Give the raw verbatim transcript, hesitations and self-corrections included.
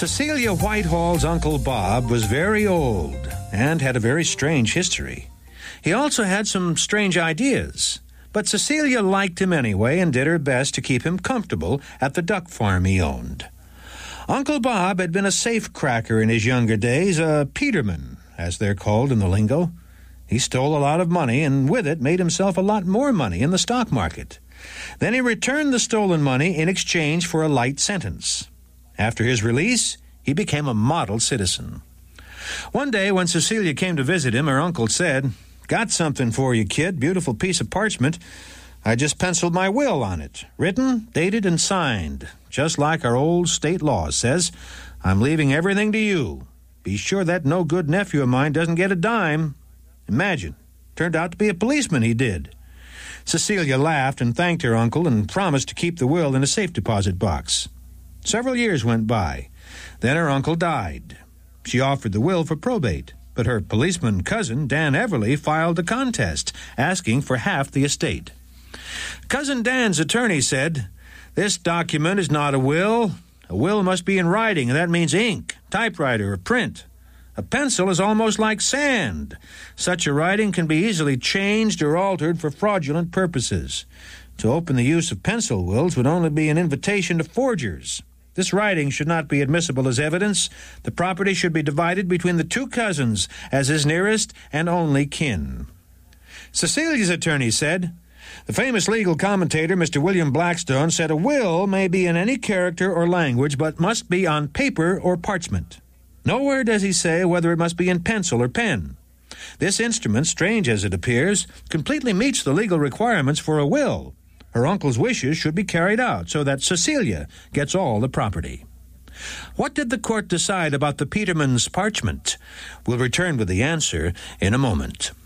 Cecilia Whitehall's Uncle Bob was very old and had a very strange history. He also had some strange ideas, but Cecilia liked him anyway and did her best to keep him comfortable at the duck farm he owned. Uncle Bob had been a safe-cracker in his younger days, a Peterman, as they're called in the lingo. He stole a lot of money and with it made himself a lot more money in the stock market. Then he returned the stolen money in exchange for a light sentence. After his release, he became a model citizen. One day when Cecilia came to visit him, her uncle said, "Got something for you, kid, beautiful piece of parchment. I just penciled my will on it, written, dated, and signed, just like our old state law says. I'm leaving everything to you. Be sure that no-good nephew of mine doesn't get a dime." Imagine, turned out to be a policeman, he did. Cecilia laughed and thanked her uncle and promised to keep the will in a safe deposit box. Several years went by. Then her uncle died. She offered the will for probate, but her policeman cousin, Dan Everly, filed a contest, asking for half the estate. Cousin Dan's attorney said, "This document is not a will. A will must be in writing, and that means ink, typewriter, or print. A pencil is almost like sand. Such a writing can be easily changed or altered for fraudulent purposes. To open the use of pencil wills would only be an invitation to forgers. This writing should not be admissible as evidence. The property should be divided between the two cousins as his nearest and only kin." Cecilia's attorney said, "The famous legal commentator, Mister William Blackstone, said a will may be in any character or language, but must be on paper or parchment. Nowhere does he say whether it must be in pencil or pen. This instrument, strange as it appears, completely meets the legal requirements for a will. Her uncle's wishes should be carried out so that Cecilia gets all the property." What did the court decide about the Peterman's parchment? We'll return with the answer in a moment.